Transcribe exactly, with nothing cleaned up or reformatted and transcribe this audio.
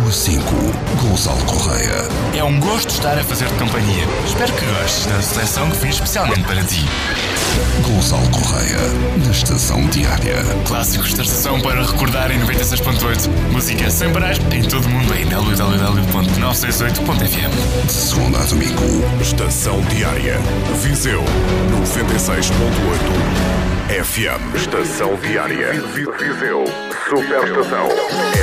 Número cinco, Gonçalo Correia. É um gosto estar a fazer-te companhia. Espero que gostes da seleção que fiz especialmente para ti. Gonçalo Correia, na Estação Diária. Clássicos da estação para recordar em noventa e seis ponto oito. Música sem parar em todo o mundo em w w w ponto novecentos e sessenta e oito ponto f m. De segunda a domingo. Estação Diária. Viseu noventa e seis ponto oito F M. Estação Diária. Viseu. Superestação.